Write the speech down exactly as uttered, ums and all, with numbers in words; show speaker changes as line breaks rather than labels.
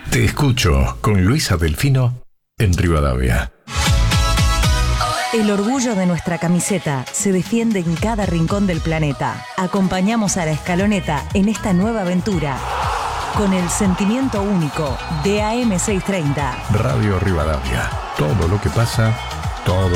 Te escucho con Luisa Delfino en Rivadavia.
El orgullo de nuestra camiseta se defiende en cada rincón del planeta. Acompañamos a la Escaloneta en esta nueva aventura con el sentimiento único de A M seiscientos treinta.
Radio Rivadavia. Todo lo que pasa, todo